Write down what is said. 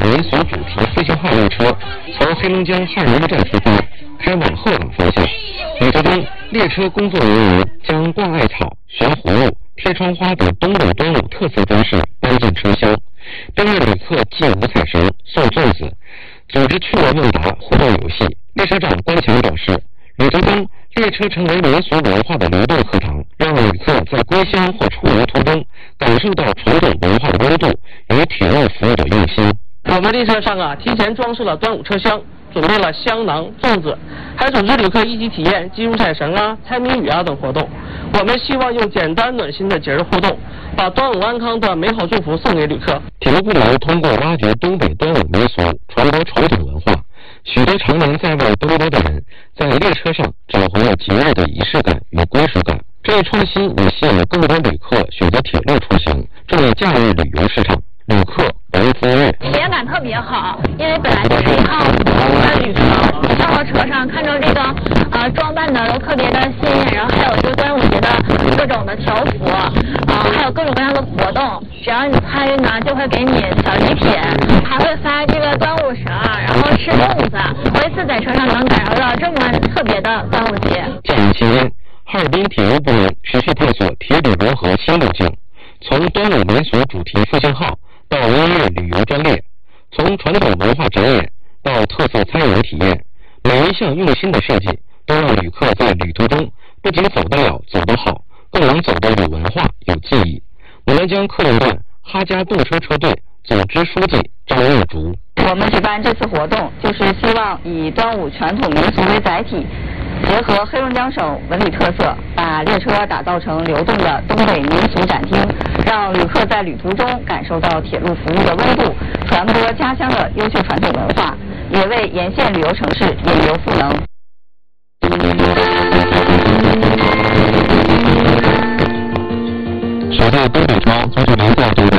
民俗主题复兴号列车从黑龙江汉人站出发，开往鹤岗方向。旅途中，列车工作人员将挂艾草、悬葫芦、贴窗花等东北端午特色装饰搬进车厢，并为旅客系五彩绳、送粽子，组织趣味问答互动游戏。列车长关强表示，旅途中列车成为民俗文化的流动课堂，让旅客在归乡或出游途中感受到传统文化的温度与铁路服务的用心。 我们列车上提前装饰了端午车厢，准备了香囊、粽子，还组织旅客一起体验系五彩绳猜谜语等活动。我们希望用简单暖心的节日互动，把端午安康的美好祝福送给旅客。 铁路部门通过挖掘东北端午民俗，传播传统文化，许多常年在外奔波的人在列车上找回了节日的仪式感与归属感。这一创新也吸引了更多旅客选择铁路出行，助力假日旅游市场。旅客白风月体验感特别好，因为本来就是一趟普通的旅程，上了车上看着这个装扮的都特别的新颖，然后还有这个端午节的各种的条幅，还有各种各样的活动，只要你参与呢，就会给你小礼品，还会发这个端午绳，然后吃粽子。头一次在车上能感受到这么特别的端午节。 假日期间，哈尔滨铁路部门持续探索铁旅融合新路径，从端午民俗主题复兴号到音乐旅游专列，从传统文化展演到特色餐饮体验，每一项用心的设计都让旅客在旅途中不仅走得了走得好，更能走得有文化有记忆。我们将客运站哈家动车车队组织书记张月竹。 我们举办这次活动，就是希望以端午传统民俗为载体，结合黑龙江省文旅特色，把列车打造成流动的东北民俗展厅，让旅客在旅途中感受到铁路服务的温度，传播家乡的优秀传统文化，也为沿线旅游城市引流赋能。 守在东北窗，从这联赛中